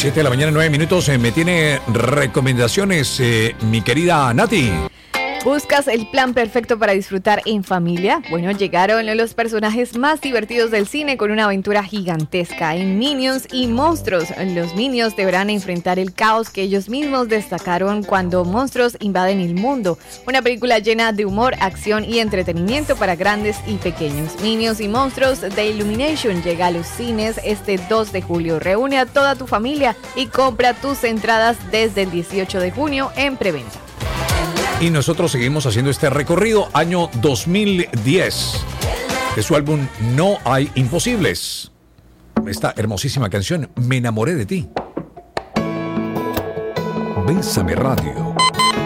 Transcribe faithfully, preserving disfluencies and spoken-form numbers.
siete de la mañana, nueve minutos. Eh, me tiene recomendaciones, eh, mi querida Nati. ¿Buscas el plan perfecto para disfrutar en familia? Bueno, llegaron los personajes más divertidos del cine con una aventura gigantesca en Minions y Monstruos. Los Minions deberán enfrentar el caos que ellos mismos destacaron cuando monstruos invaden el mundo. Una película llena de humor, acción y entretenimiento para grandes y pequeños. Minions y Monstruos de Illumination llega a los cines este dos de julio. Reúne a toda tu familia y compra tus entradas desde el dieciocho de junio en preventa. Y nosotros seguimos haciendo este recorrido año dos mil diez de su álbum No Hay Imposibles. Esta hermosísima canción, Me Enamoré de Ti. Bésame Radio.